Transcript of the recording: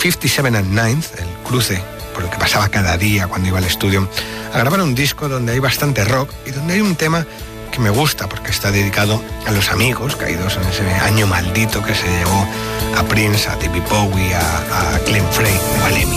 57 and 9th, el cruce por el que pasaba cada día cuando iba al estudio, a grabar un disco donde hay bastante rock y donde hay un tema que me gusta porque está dedicado a los amigos caídos en ese año maldito que se llevó a Prince, a David Bowie, a Glenn Frey, a Lemmy.